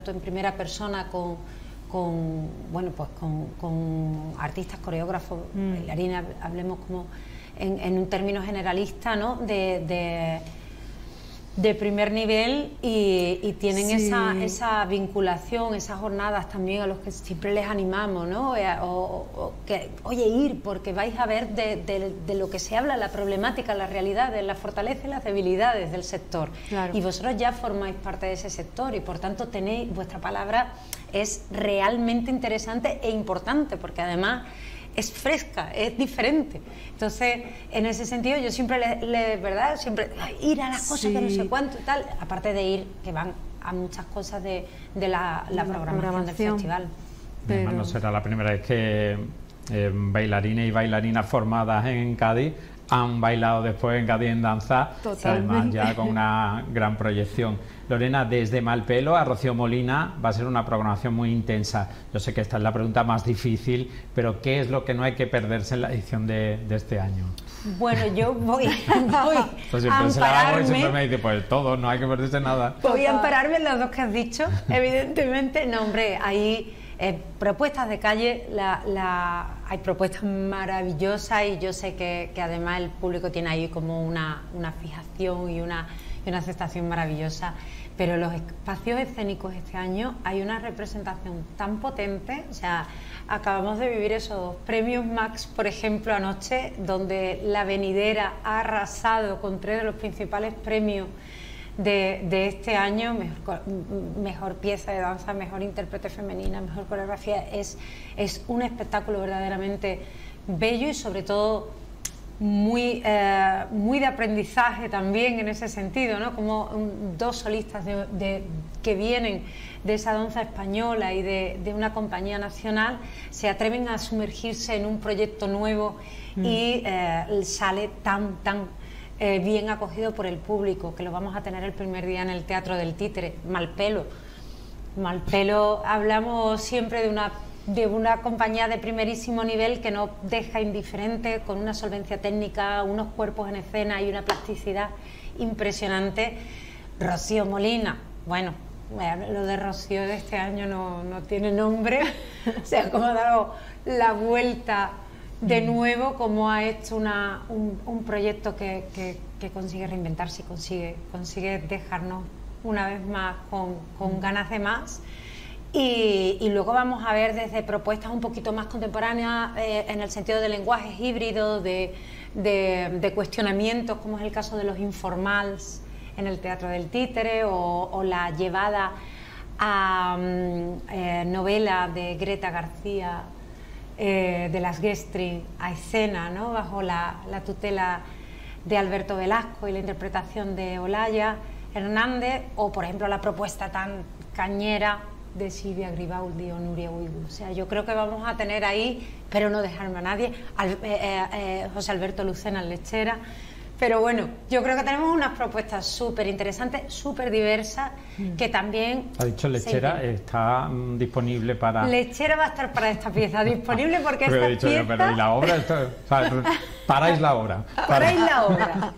en primera persona bueno, pues con artistas, coreógrafos, bailarines, hablemos como en un término generalista, ¿no? de primer nivel y tienen esa vinculación, esas jornadas también a los que siempre les animamos, ¿no? Oye, ir, porque vais a ver de lo que se habla, la problemática, las realidades, las fortalezas y las debilidades del sector. Claro. Y vosotros ya formáis parte de ese sector y por tanto tenéis, vuestra palabra es realmente interesante e importante, porque además es fresca, es diferente. Entonces, en ese sentido, yo siempre ¿verdad? Siempre ir a las cosas de no sé cuánto y tal, aparte de ir, que van a muchas cosas de la programación del festival. Pero no será la primera vez que bailarines y bailarinas formadas en Cádiz han bailado después en Cádiz en danza, además ya con una gran proyección. Lorena, desde Malpelo a Rocío Molina va a ser una programación muy intensa. Yo sé que esta es la pregunta más difícil, pero ¿qué es lo que no hay que perderse en la edición de este año? Bueno, yo voy pues a ampararme. Siempre me dice, pues todo, no hay que perderse nada. Voy a ampararme en los dos que has dicho, evidentemente. No, hombre, hay propuestas de calle, hay propuestas maravillosas y yo sé que además el público tiene ahí como una fijación y una aceptación maravillosa, pero los espacios escénicos este año hay una representación tan potente. O sea, acabamos de vivir esos premios Max, por ejemplo, anoche, donde La Venidera ha arrasado con 3 de los principales premios de este año: mejor pieza de danza, mejor intérprete femenina, mejor coreografía. Es un espectáculo verdaderamente bello y sobre todo muy de aprendizaje también en ese sentido, ¿no? Como dos solistas que vienen de esa danza española y de una compañía nacional se atreven a sumergirse en un proyecto nuevo y sale tan bien acogido por el público, que lo vamos a tener el primer día en el Teatro del Títere. Malpelo, hablamos siempre de una compañía de primerísimo nivel que nos deja indiferente, con una solvencia técnica, unos cuerpos en escena y una plasticidad impresionante. Rocío Molina, bueno, lo de Rocío de este año no tiene nombre. O sea, cómo ha dado la vuelta de nuevo, como ha hecho un proyecto que consigue reinventarse y consigue dejarnos una vez más con ganas de más. Y luego vamos a ver desde propuestas un poquito más contemporáneas, en el sentido de lenguajes híbridos, de cuestionamientos, como es el caso de los informals en el Teatro del Títere, o la llevada a novela de Greta García, de las Gestrin, a escena, ¿no? Bajo la tutela de Alberto Velasco y la interpretación de Olaya Hernández, o por ejemplo la propuesta tan cañera de Silvia Gribaldi o Nuria Uigu. O sea, yo creo que vamos a tener ahí, pero no dejarme a nadie, José Alberto Lucena en Lechera. Pero bueno, yo creo que tenemos unas propuestas súper interesantes, súper diversas, que también... Ha dicho Lechera, está disponible para... Lechera va a estar para esta pieza, disponible porque esta dicho pieza... Yo, pero ¿y la obra? Paráis la obra. Paráis la obra.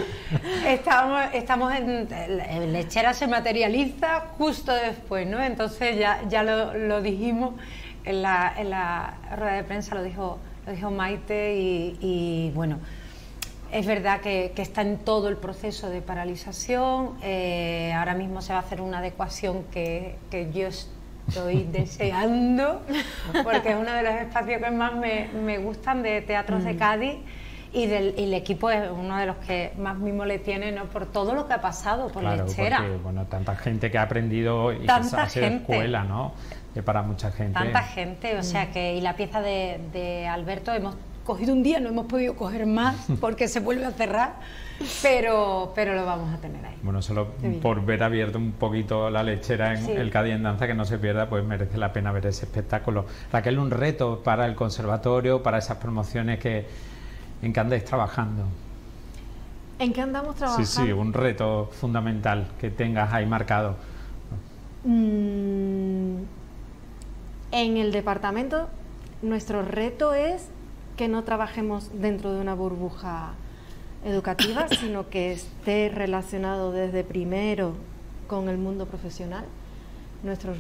Estamos en Lechera se materializa justo después, ¿no? Entonces ya lo dijimos en la rueda de prensa, lo dijo Maite y bueno... Es verdad que está en todo el proceso de paralización. Ahora mismo se va a hacer una adecuación que yo estoy deseando, porque es uno de los espacios que más me gustan de teatros de Cádiz, y el equipo es uno de los que más mimo le tiene, ¿no? Por todo lo que ha pasado por Lechera. Porque, bueno, tanta gente que ha aprendido y tanta que ha sido escuela, ¿no? Que para mucha gente. Tanta gente, o sea que... Y la pieza de Alberto hemos cogido un día, no hemos podido coger más porque se vuelve a cerrar, pero lo vamos a tener ahí. Bueno, solo por ver abierto un poquito la Lechera en el Cádiz en danza, que no se pierda, pues merece la pena ver ese espectáculo. Raquel, un reto para el conservatorio, para esas promociones en que andáis trabajando. ¿En qué andamos trabajando? Sí, un reto fundamental que tengas ahí marcado. En el departamento, nuestro reto es que no trabajemos dentro de una burbuja educativa, sino que esté relacionado desde primero con el mundo profesional, nuestros